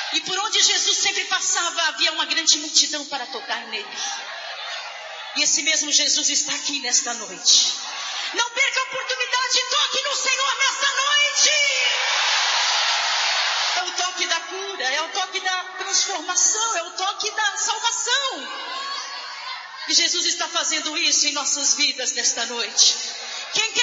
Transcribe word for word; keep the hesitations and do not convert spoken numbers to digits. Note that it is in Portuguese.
E por onde Jesus sempre passava, havia uma grande multidão para tocar nele. E esse mesmo Jesus está aqui nesta noite. Não perca a oportunidade, toque no Senhor nesta noite. É o toque da cura, é o toque da transformação, é o toque da salvação. E Jesus está fazendo isso em nossas vidas nesta noite. Quem quer